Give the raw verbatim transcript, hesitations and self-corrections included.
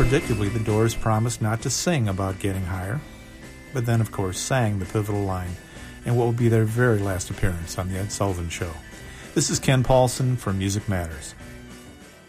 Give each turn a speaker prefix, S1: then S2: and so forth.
S1: predictably, the Doors promised not to sing about getting higher, but then, of course, sang the pivotal line in what will be their very last appearance on The Ed Sullivan Show. This is Ken Paulson for Music Matters.